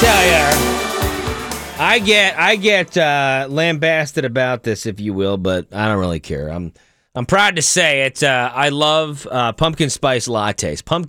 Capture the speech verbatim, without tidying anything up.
tell you, I get I get uh, lambasted about this, if you will, but I don't really care. I'm I'm proud to say it. Uh, I love uh, pumpkin spice lattes. Pumpkin